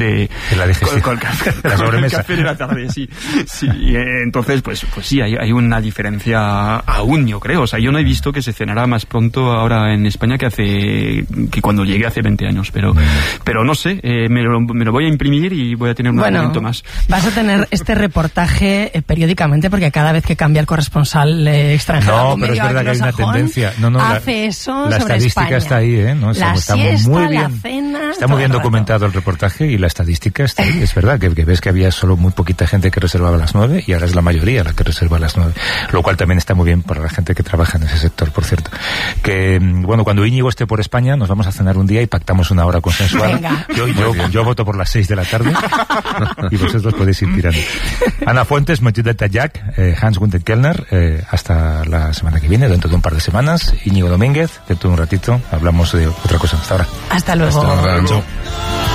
café, con el café de la tarde, sí. Y entonces, pues sí, hay una diferencia aún, yo creo. O sea, yo no he visto que se cenara más pronto ahora en España que cuando llegué hace 20 años, pero no sé, me lo voy a imprimir y voy a tener un argumento más. Vas a tener este reportaje periódicamente, porque cada vez que cambia el corresponsal extranjero, pero es verdad que hay una tendencia. Hace eso la sobre estadística España. Está ahí, ¿no? La está siesta, muy bien, la cena, está muy bien documentado el reportaje y la estadística está ahí. Es verdad que ves que había solo muy poquita gente que reservaba a las 9 y ahora es la mayoría la que reserva a las 9, lo cual también está muy bien para la gente que trabaja en ese sector, por cierto. Que, bueno, cuando Íñigo esté por España nos vamos a cenar un día y pactamos una hora consensual. Yo voto por las 6 de la tarde y vosotros podéis ir tirando. Ana Fuentes, Matilda Tallac, Hans Günther Kellner, hasta la semana que viene, dentro de un par de semanas. Íñigo Domínguez, dentro de un ratito hablamos de otra cosa. Hasta ahora. Hasta luego. Hasta luego.